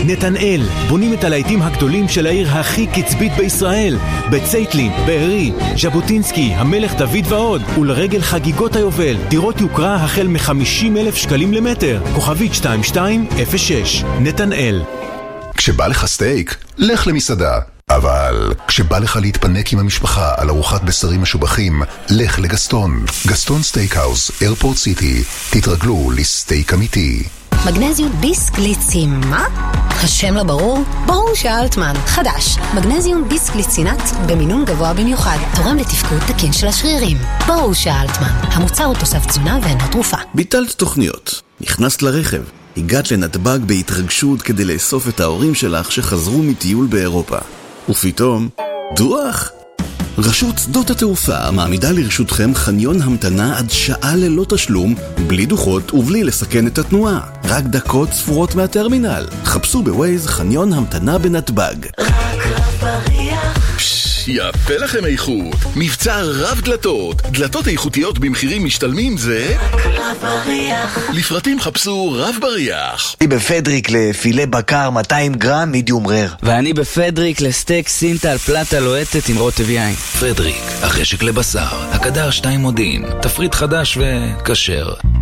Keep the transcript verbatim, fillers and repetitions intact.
נתנאל, בונים את הלהיטים הגדולים של העיר הכי קצבית בישראל. בצייטלין, בארי, ז'בוטינסקי, המלך דוד ועוד. ולרגל חגיגות היובל, דירות יוקרה החל מ-חמישים אלף שקלים למטר. כוכבית שתיים שתיים אפס שש. נתנאל. כשבא לך סטייק, לך למסעדה. אבל כשבא לך להתפנק עם המשפחה על ארוחת בשרים משובחים, לך לגסטון. גסטון סטייקהאוס, איירפורט סיטי. תתרגלו לסטייק אמיתי. מגנזיום ביסקליצין, מה? השם לא ברור? ברור שאלטמן. חדש, מגנזיום ביסקליצינט במינון גבוה במיוחד, תורם לתפקוד תקין של השרירים. ברור שאלטמן. המוצר הוא תוסף תזונה ואינו תרופה. ביטלת תוכניות, נכנסת לרכב, הגעת לנתב"ג בהתרגשות כדי לאסוף את ההורים שלך שחזרו מטיול באירופה. ופתאום, דוח! רשות שדות התעופה מעמידה לרשותכם חניון המתנה עד שעה ללא תשלום, בלי דוחות ובלי לסכן את התנועה. רק דקות ספורות מהטרמינל. חפשו בווייז חניון המתנה בנתב"ג. רק רב בריח. יפה לכם איכות. מבצע רב דלתות. דלתות איכותיות במחירים משתלמים זה... רק רב בריח. לפרטים חפשו רב בריח. אני בפדריק לפילה בקר מאתיים גרם מידיום רר. ואני בפדריק לסטייק סינטל פלטה לוהטת עם רוטב יין. פדריק, החשק לבשר, הקדר שתיים מודיעין, תפריט חדש וכשר.